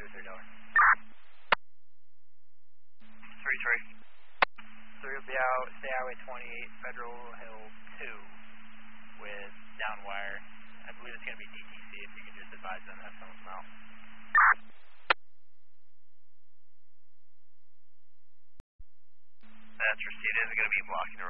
3-3. So you'll be out, stay Highway 28, Federal Hill 2 with down wire. I believe it's going to be DTC if you could just advise them that someone's out. That's received. Is it going to be blocking